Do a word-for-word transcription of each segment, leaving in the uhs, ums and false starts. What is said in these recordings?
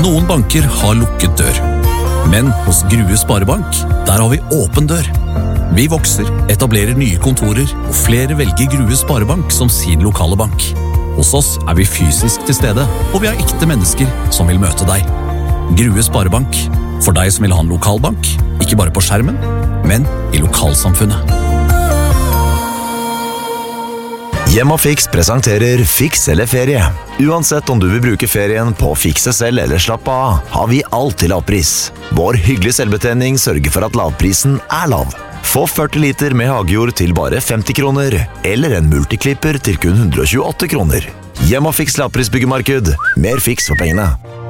Noen banker har lukket dør. Men hos Grue Sparebank, der har vi åpen dør. Vi vokser, etablerer nye kontorer, og flere velger Grue Sparebank som sin lokale bank. Hos oss er vi fysisk til stede, og vi har ekte mennesker som vil møte deg. Grue Sparebank, for deg som vil ha en lokalbank, ikke bare på skjermen, men i lokalsamfunnet. Hjem og Fiks presenterer Fiks eller ferie. Uansett om du vil bruke ferien på å fikse selv eller slappe av, har vi alt til lavpris. Vår hyggelige selvbetjening sørger for at lavprisen er lav. Få førti liter med hagejord til bare femti kroner, eller en multiklipper til kun hundre og tjueåtte kroner. Hjem og Fiks lavprisbyggemarked. Mer fiks for pengene.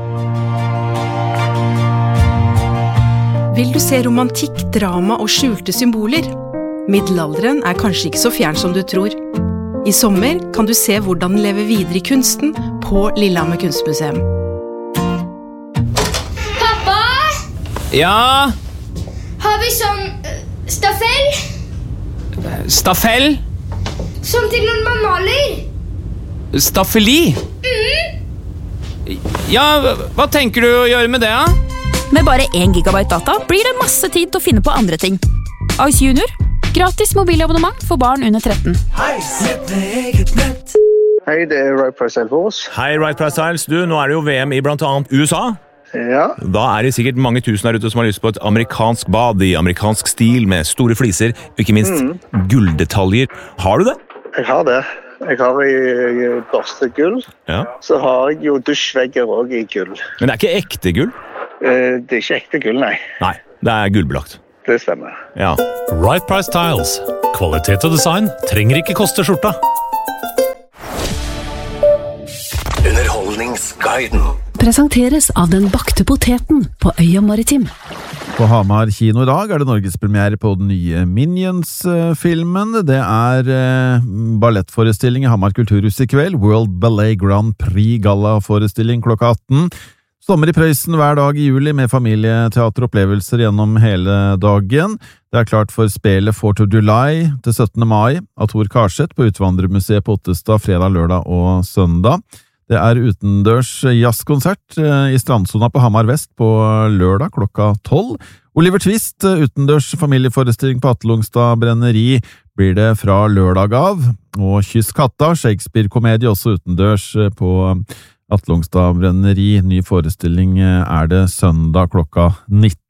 Vil du se romantikk, drama og skjulte symboler? Middelalderen er kanskje ikke så fjern som du tror. I sommer kan du se hvordan den lever videre i kunsten på Lillehammer Kunstmuseum. Pappa! Ja? Har vi sånn uh, staffell? Staffell? Sånn til når man maler? Staffeli? Mm. Ja, hva tenker du å gjøre med det, da? Med bare én gigabyte data blir det masse tid til å finne på andre ting. Ice Junior. Gratis mobilabonnement for barn under tretten. Hei, det er Right Price Tiles. Hei, Right Price Tiles. Du, nå er det jo V M i blant annet U S A. Ja. Da er det sikkert mange tusen der ute som har lyst på et amerikansk bad i amerikansk stil med store fliser, og ikke minst mm. gulldetaljer. Har du det? Jeg har det. Jeg har i børstegull. Ja. Så har jeg jo dusjvegger også i gull. Men det er ikke ekte gull? Eh, det er ikke ekte gull, nei. Nei, det er gullbelagt. Det stemmer. Ja. Right Price Tiles. Kvalitet og design trenger ikke koste skjorta. Underholdningsguiden presenteres av den bakte poteten på Øya Maritim. På Hamar kino i dag er det norgespremiere på den nye Minions-filmen. Det er eh, ballettforestilling i Hamar Kulturhus i kveld. World Ballet Grand Prix Gala-forestilling klokka atten. Sommer i Prøysen hver dag i juli med familieteateropplevelser gjennom hele dagen. Det er klart for spelet Fourth of July til syttende mai av Tor Karseth på Utvandrermuseet på Ottestad fredag, lørdag og søndag. Det er utendørs jazzkonsert i strandsona på Hamar Vest på lørdag klokka tolv. Oliver Twist, utendørs familieforestilling på Atlungstad Brenneri, blir det fra lørdag av. Og Kyss katta, Shakespeare-komedie også utendørs på Atlungstad Brenneri. Ny forestilling er det søndag klokka nitten.